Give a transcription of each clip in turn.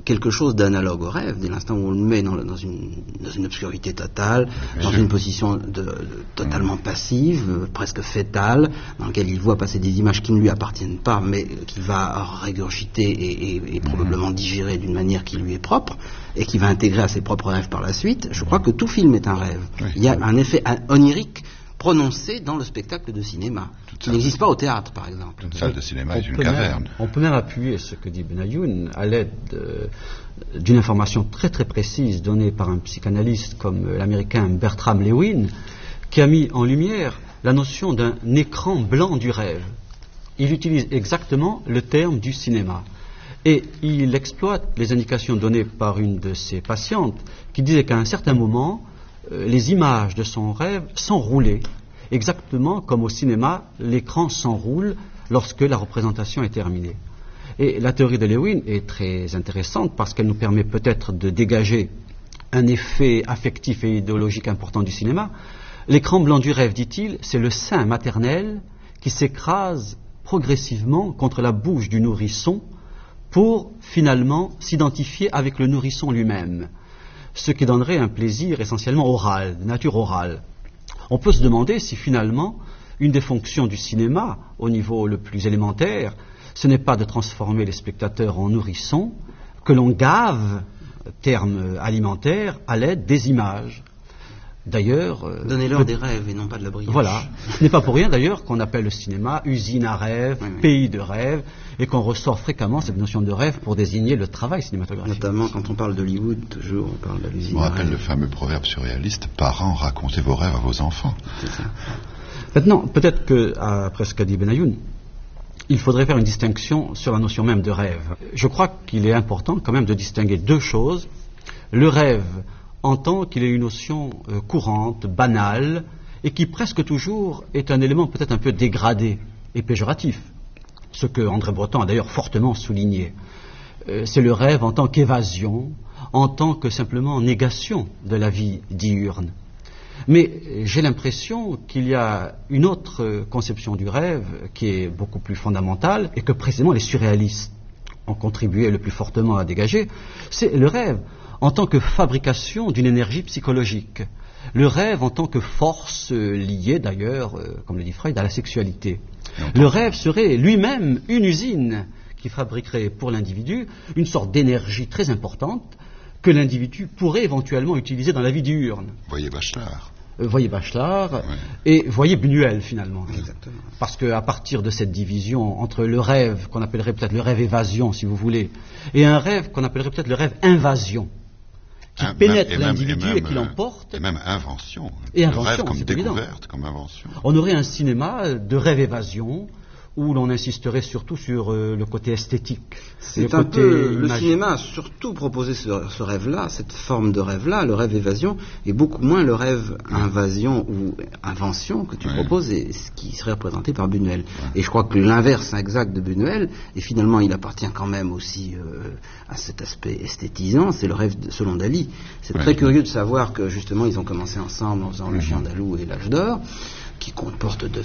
quelque chose d'analogue au rêve, dès l'instant où on le met dans une obscurité totale, dans une position totalement passive, presque fétale, dans laquelle il voit passer des images qui ne lui appartiennent pas, mais qu'il va régurgiter et probablement digérer d'une manière qui lui est propre, et qui va intégrer à ses propres rêves par la suite. Je crois que tout film est un rêve. Il y a un effet onirique prononcé dans le spectacle de cinéma, qui n'existe pas au théâtre, par exemple. Une salle de cinéma est une caverne. On peut même appuyer ce que dit Benayoun à l'aide d'une information très très précise donnée par un psychanalyste comme l'américain Bertram Lewin, qui a mis en lumière la notion d'un écran blanc du rêve. Il utilise exactement le terme du cinéma. Et il exploite les indications données par une de ses patientes qui disait qu'à un certain moment, les images de son rêve s'enroulaient, exactement comme au cinéma, l'écran s'enroule lorsque la représentation est terminée. Et la théorie de Lewin est très intéressante parce qu'elle nous permet peut-être de dégager un effet affectif et idéologique important du cinéma. L'écran blanc du rêve, dit-il, c'est le sein maternel qui s'écrase progressivement contre la bouche du nourrisson pour finalement s'identifier avec le nourrisson lui-même, ce qui donnerait un plaisir essentiellement oral, de nature orale. On peut se demander si finalement une des fonctions du cinéma, au niveau le plus élémentaire, ce n'est pas de transformer les spectateurs en nourrissons, que l'on gave, terme alimentaire, à l'aide des images. D'ailleurs, donnez-leur des rêves et non pas de la brioche. Voilà. Ce n'est pas pour rien d'ailleurs qu'on appelle le cinéma usine à rêves, pays de rêves, et qu'on ressort fréquemment cette notion de rêve pour désigner le travail cinématographique. Notamment quand on parle d'Hollywood, toujours on parle de l'usine à rêves. Je me rappelle le fameux proverbe surréaliste, parents, racontez vos rêves à vos enfants. C'est ça. Maintenant, peut-être qu'après ce qu'a dit Benayoun, il faudrait faire une distinction sur la notion même de rêve. Je crois qu'il est important quand même de distinguer deux choses. Le rêve en tant qu'il est une notion courante, banale, et qui presque toujours est un élément peut-être un peu dégradé et péjoratif, ce que André Breton a d'ailleurs fortement souligné. C'est le rêve en tant qu'évasion, en tant que simplement négation de la vie diurne. Mais j'ai l'impression qu'il y a une autre conception du rêve qui est beaucoup plus fondamentale et que précisément les surréalistes ont contribué le plus fortement à dégager, c'est le rêve en tant que fabrication d'une énergie psychologique. Le rêve en tant que force liée d'ailleurs, comme le dit Freud, à la sexualité. Le rêve serait lui-même une usine qui fabriquerait pour l'individu une sorte d'énergie très importante que l'individu pourrait éventuellement utiliser dans la vie diurne. Voyez Bachelard. Voyez Bachelard et voyez Buñuel finalement. Exactement. Parce qu'à partir de cette division entre le rêve, qu'on appellerait peut-être le rêve évasion si vous voulez, et un rêve qu'on appellerait peut-être le rêve invasion, qui pénètre l'individu et qui l'emporte. Et même invention. Et le invention, rêve comme découverte, évident. comme invention. On aurait un cinéma de rêve-évasion où l'on insisterait surtout sur le côté esthétique. C'est un peu, le cinéma a surtout proposé ce rêve-là, cette forme de rêve-là, le rêve évasion, et beaucoup moins le rêve invasion ou invention que tu proposes, et ce qui serait représenté par Buñuel. Et je crois que l'inverse exact de Buñuel, et finalement il appartient quand même aussi à cet aspect esthétisant, c'est le rêve selon Dali. C'est très curieux de savoir que justement ils ont commencé ensemble en faisant Le Chien d'Alou et L'Âge d'Or, qui comportent de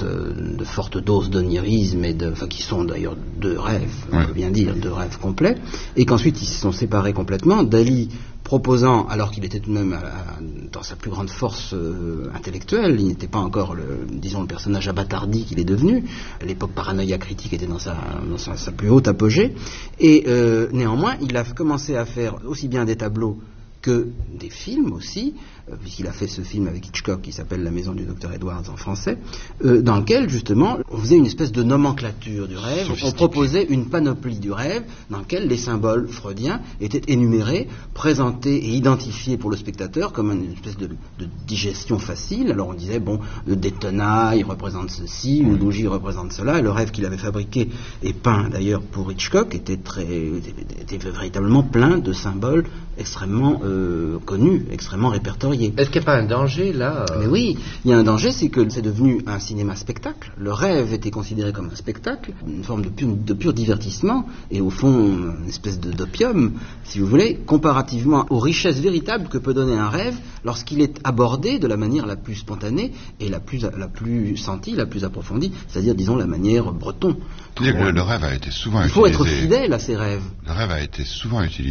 fortes doses d'onirisme qui sont d'ailleurs deux rêves, on peut bien dire, deux rêves complets, et qu'ensuite ils se sont séparés complètement. Dali proposant, alors qu'il était tout de même dans sa plus grande force intellectuelle, il n'était pas encore le personnage abattardi qu'il est devenu. À l'époque, Paranoïa critique était dans sa plus haute apogée, et néanmoins il a commencé à faire aussi bien des tableaux que des films aussi, puisqu'il a fait ce film avec Hitchcock qui s'appelle La Maison du Docteur Edwards en français, dans lequel justement on faisait une espèce de nomenclature du rêve, on proposait une panoplie du rêve dans laquelle les symboles freudiens étaient énumérés, présentés et identifiés pour le spectateur comme une espèce de digestion facile. Alors on disait, bon, le tenailles représente ceci, le bougie représente cela, et le rêve qu'il avait fabriqué et peint d'ailleurs pour Hitchcock était véritablement plein de symboles extrêmement connus, extrêmement répertoriés. Est-ce qu'il n'y a pas un danger là Mais oui, il y a un danger, c'est que c'est devenu un cinéma-spectacle. Le rêve était considéré comme un spectacle, une forme de pur divertissement, et au fond une espèce d'opium, si vous voulez, comparativement aux richesses véritables que peut donner un rêve lorsqu'il est abordé de la manière la plus spontanée et la plus sentie, la plus approfondie, c'est-à-dire, disons, la manière Breton. Le rêve a été souvent utilisé. Il faut être fidèle à ses rêves. Le rêve a été souvent utilisé